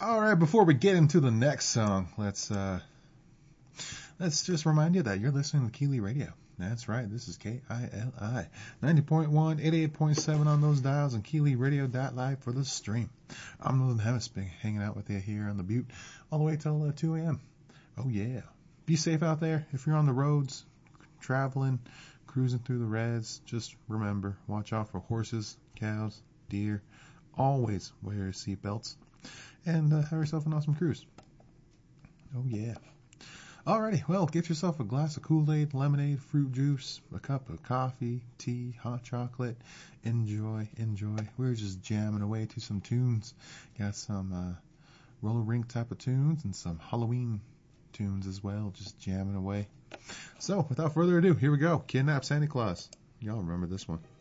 All right, before we get into the next song, let's just remind you that you're listening to Keeley Radio. That's right, this is KILI 90.1, 88.7 on those dials, and KeelyRadio.live for the stream. I'm Northern Hemisphere, hanging out with you here on the Butte all the way till 2 a.m. Oh yeah. Be safe out there. If you're on the roads, traveling, cruising through the reds, just remember, watch out for horses, cows, deer. Always wear your seatbelts. And have yourself an awesome cruise. Oh yeah. Alrighty, well, get yourself a glass of Kool-Aid, lemonade, fruit juice, a cup of coffee, tea, hot chocolate. Enjoy. We're just jamming away to some tunes. Got some roller rink type of tunes and some Halloween tunes as well, just jamming away. So, without further ado, here we go. Kidnap Santa Claus. Y'all remember this one.